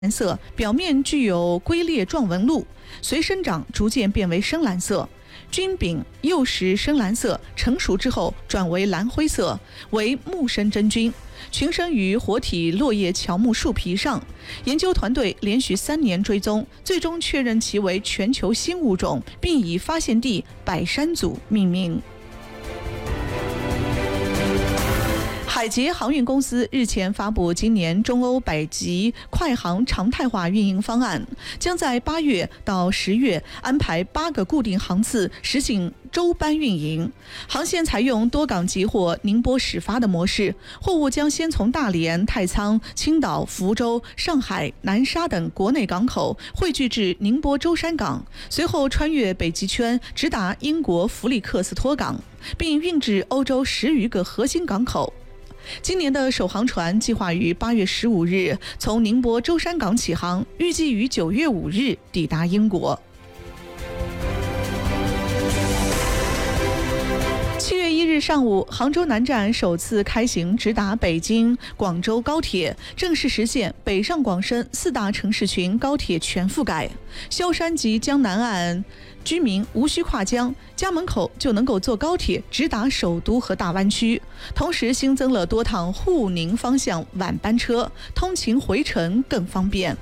蓝色，表面具有龟裂状纹路，随生长逐渐变为深蓝色。菌柄幼时深蓝色，成熟之后转为蓝灰色，为木生真菌，群生于活体落叶乔木树皮上。研究团队连续3年追踪，最终确认其为全球新物种，并以发现地百山组命名。海捷航运公司日前发布今年中欧百级快航常态化运营方案，将在8月到10月安排8个固定航次实行周班运营，航线采用多港集货、宁波始发的模式，货物将先从大连、太仓、青岛、福州、上海、南沙等国内港口汇聚至宁波舟山港，随后穿越北极圈直达英国弗里克斯托港，并运至欧洲10余个核心港口。今年的首航船计划于8月15日从宁波舟山港起航，预计于9月5日抵达英国。7月1日上午，杭州南站首次开行直达北京、广州高铁，正式实现北上广深4大城市群高铁全覆盖。萧山及江南岸居民无需跨江，家门口就能够坐高铁直达首都和大湾区。同时新增了多趟沪宁方向晚班车，通勤回程更方便。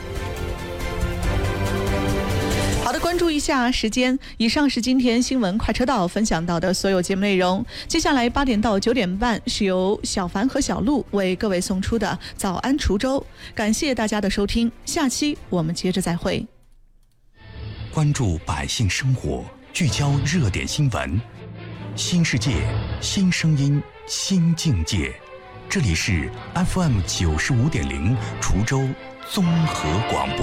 好的，关注一下时间。以上是今天新闻快车道分享到的所有节目内容。接下来8点到9点半是由小凡和小鹿为各位送出的早安滁州。感谢大家的收听，下期我们接着再会。 关注百姓生活，聚焦热点新闻，新世界，新声音，新境界。这里是 FM 95.0滁州综合广播。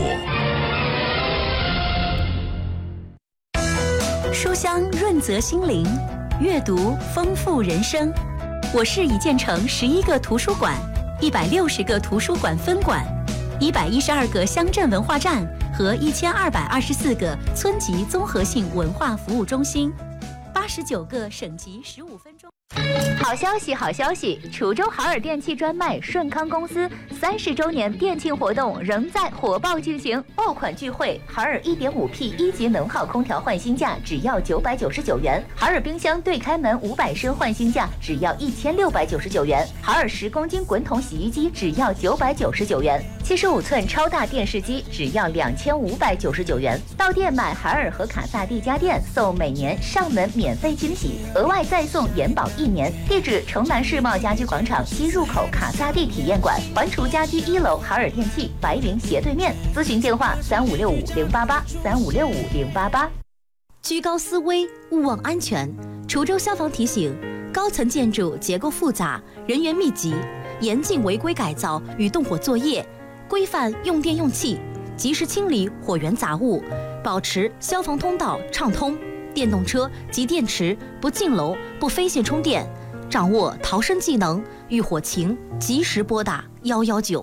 书香润泽心灵，阅读丰富人生。我市已建成11个图书馆，160个图书馆分馆，112个乡镇文化站和1224个村级综合性文化服务中心，89个省级15分钟。 好消息，好消息！滁州海尔电器专卖顺康公司30周年店庆活动仍在火爆进行，爆款聚会，海尔 1.5P 1级能耗空调换新价只要999元，海尔冰箱对开门500升换新价只要1699元，海尔10公斤滚筒洗衣机只要999元，75寸超大电视机只要2599元。到店买海尔和卡萨帝家电，送每年上门免费惊喜，额外再送延保1年。地址：城南世贸家居广场西入口卡萨帝体验馆，环滁家居1楼海尔电器白云斜对面。咨询电话3565-088，3565-088。 居高思危，勿忘安全。滁州消防提醒：高层建筑结构复杂，人员密集，严禁违规改造与动火作业，规范用电用气，及时清理火源杂物，保持消防通道畅通。电动车及电池不进楼、不飞线充电，掌握逃生技能，遇火情及时拨打119。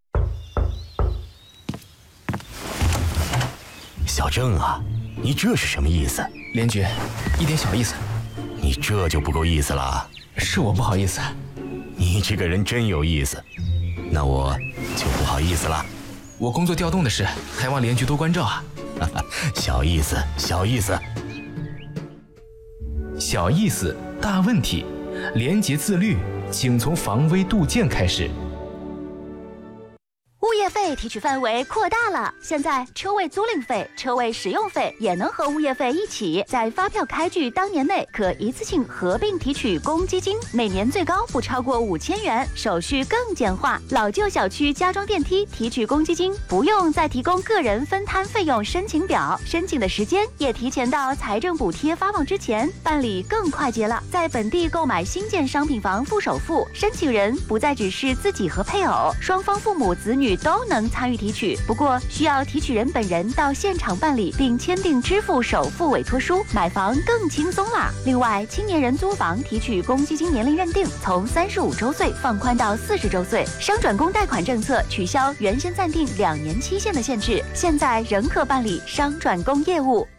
小郑啊，你这是什么意思？ 连局，一点小意思。 你这就不够意思了。 是我不好意思。 你这个人真有意思，那我就不好意思了。 我工作调动的事，还望连局多关照啊。 小意思，小意思。 小意思，大问题。廉洁自律，请从防微杜渐开始。 物业费提取范围扩大了，现在车位租赁费、车位使用费也能和物业费一起，在发票开具当年内可一次性合并提取公积金，每年最高不超过5000元，手续更简化。老旧小区加装电梯提取公积金，不用再提供个人分摊费用申请表，申请的时间也提前到财政补贴发放之前，办理更快捷了。在本地购买新建商品房付首付，申请人不再只是自己和配偶，双方父母子女都能参与提取，不过需要提取人本人到现场办理并签订支付首付委托书，买房更轻松啦。另外，青年人租房提取公积金年龄认定从35周岁放宽到40周岁，商转公贷款政策取消原先暂定2年期限的限制，现在仍可办理商转公业务。